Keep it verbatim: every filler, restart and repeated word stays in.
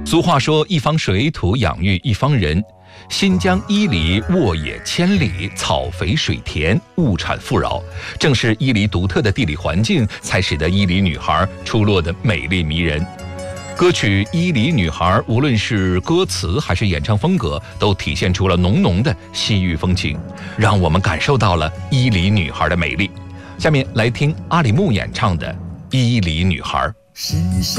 俗话说，一方水土养育一方人。新疆伊犁沃野千里，草肥水甜，物产富饶。正是伊犁独特的地理环境，才使得伊犁女孩出落得美丽迷人。歌曲《伊犁女孩》，无论是歌词还是演唱风格，都体现出了浓浓的西域风情，让我们感受到了伊犁女孩的美丽。下面来听阿里木演唱的《伊犁女孩》。